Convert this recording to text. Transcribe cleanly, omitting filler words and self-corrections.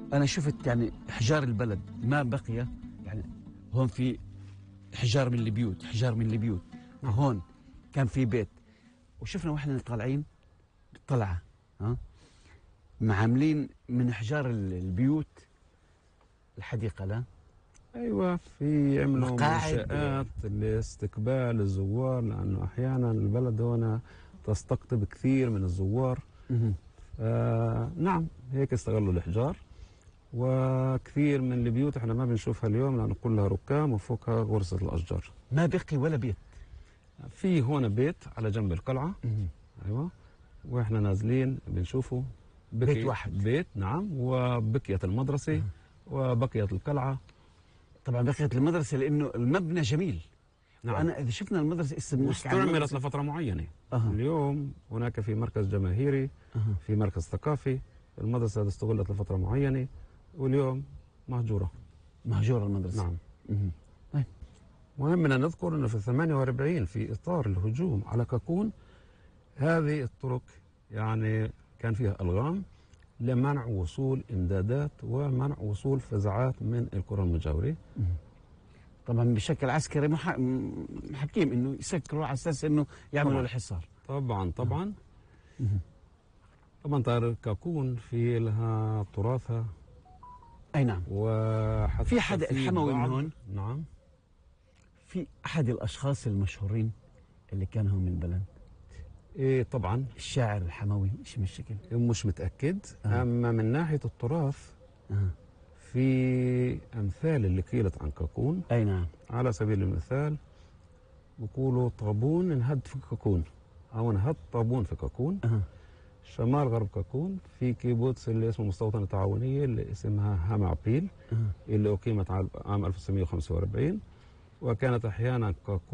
أنا شفت يعني حجار البلد ما بقي، يعني هون في حجار من البيوت، حجار من البيوت، هون كان في بيت، وشفنا واحنا طالعين بالطلعة معاملين من حجار البيوت الحديقة. لا ايوه، في عملوا مقاعد منشآت لاستقبال الزوار، لانه احيانا البلد هنا تستقطب كثير من الزوار. نعم، هيك استغلوا الحجار. وكثير من البيوت احنا ما بنشوفها اليوم لانه كلها ركام وفوقها غرزة الاشجار. ما بقي ولا بيت. في هون بيت على جنب القلعة. ايوه، واحنا نازلين بنشوفه بيت واحد. بيت، نعم، وبقيت المدرسة وبقيت القلعة. طبعا بقيت المدرسة لأنه المبنى جميل. نعم. وأنا إذا شفنا المدرسة واستعملت لفترة معينة. اليوم هناك في مركز جماهيري، في مركز ثقافي. المدرسة استغلت لفترة معينة واليوم مهجورة. مهجورة المدرسة. نعم. طيب. مهم أن نذكر أنه في 48 في إطار الهجوم على كاكون، هذه الطرق يعني كان فيها ألغام لمنع وصول إمدادات ومنع وصول فزعات من القرى المجاورة. طبعا بشكل عسكري حكيم انه يسكروا على اساس انه يعملوا طبعاً. الحصار. طبعا طبعا. طبعا طائرة كاكون في لها تراثها. اي نعم. وحتى في حد الحموي من هون. نعم. في احد الاشخاص المشهورين اللي كان هون من البلد. ايه طبعا. الشاعر الحموي، مش من الشكل. مش متأكد. اما من ناحية التراث في امثال اللي قيلت عن كاكون. اي نعم. على سبيل المثال بيقولوا طابون انهد في كاكون، او انهد طابون في كاكون. شمال غرب كاكون في كيبوتس اللي اسمه مستوطنة تعاونية اللي اسمها همعبيل، اللي أقيمت عام 1945، وكانت أحيانا كاكون